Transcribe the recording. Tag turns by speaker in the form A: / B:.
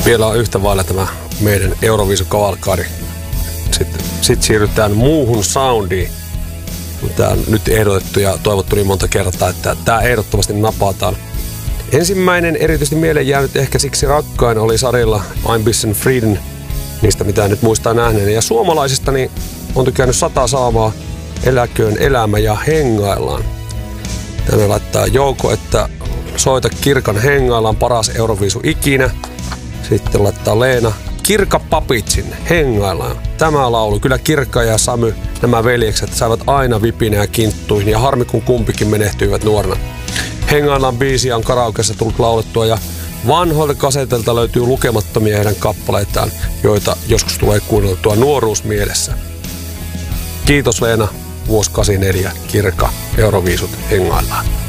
A: Vielä on yhtä vailla tämä meidän Euroviisukavalkadi. Sitten siirrytään muuhun soundiin. Tämä on nyt ehdotettu ja toivottu niin monta kertaa, että tämä ehdottomasti napataan. Ensimmäinen erityisesti mieleen jäänyt ehkä siksi rakkain oli sarjalla I'm Bissen Frieden, niistä mitä nyt muistaa nähneen. Ja suomalaisista niin on tykännyt 100 saamaa, eläköön elämä ja hengaillaan. Tänne laittaa Jouko, että soita Kirkan hengaillaan paras Euroviisu ikinä. Sitten laittaa Leena Kirka Papitsin hengaillaan. Tämä laulu, kyllä Kirkka ja Samy, nämä veljekset saivat aina vipinä ja kinttuihin ja harmi kun kumpikin menehtyivät nuorena. Hengaillaan biisiä on karaokeessa tullut laulettua ja vanhoilta kasetelta löytyy lukemattomia heidän kappaleitaan, joita joskus tulee kuunneltua nuoruusmielessä. Kiitos Leena, vuosi 84, Kirka, Euroviisut hengaillaan.